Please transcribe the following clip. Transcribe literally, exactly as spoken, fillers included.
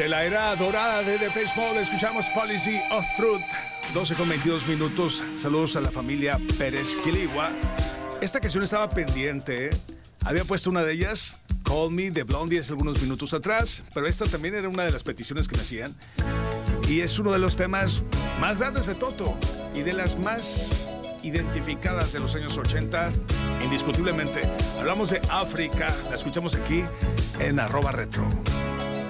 De la era dorada de Depeche Mode, escuchamos Policy of Truth, doce con veintidós minutos. Saludos a la familia Pérez Quiligua. Esta canción estaba pendiente, ¿eh? Había puesto una de ellas, Call Me, de Blondie, hace algunos minutos atrás, pero esta también era una de las peticiones que me hacían. Y es uno de los temas más grandes de Toto y de las más identificadas de los años ochenta, indiscutiblemente. Hablamos de África, la escuchamos aquí en arroba retro.